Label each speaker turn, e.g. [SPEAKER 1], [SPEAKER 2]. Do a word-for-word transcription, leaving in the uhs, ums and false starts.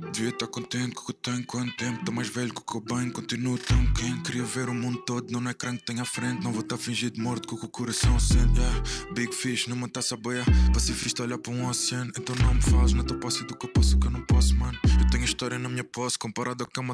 [SPEAKER 1] Devia estar contente com o que eu tenho, quanto tempo. Tô mais velho que o que eu bem, continuo tão quente. Queria ver o mundo todo, não no ecrã que tenho à frente. Não vou estar fingido de morto com o que o coração sente, yeah. Big fish numa taça boia, pacifista olhar para um oceano. Então não me fales na tua posse do que eu posso, o que eu não posso, mano. Eu tenho história na minha posse, comparado ao que é uma